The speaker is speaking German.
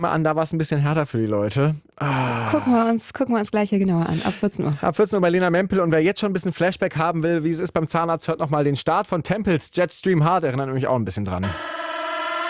mal an, da war es ein bisschen härter für die Leute. Gucken wir uns gleich hier genauer an, ab 14 Uhr. Ab 14 Uhr bei Lena Mempel und wer jetzt schon ein bisschen Flashback haben will, wie es ist beim Zahnarzt, hört nochmal den Start von Tempels Jetstream Heart, erinnert mich auch ein bisschen dran.